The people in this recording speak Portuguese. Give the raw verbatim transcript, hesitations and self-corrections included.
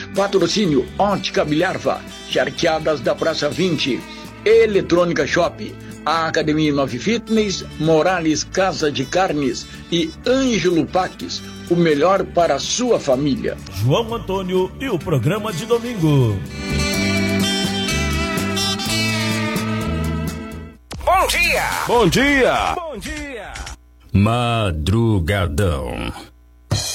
Patrocínio Ótica Milharva, Charqueadas da Praça vinte, Eletrônica Shop, a Academia Nove Fitness, Morales Casa de Carnes e Ângelo Paques, o melhor para a sua família. João Antônio e o programa de domingo. Bom dia! Bom dia! Bom dia! Madrugadão.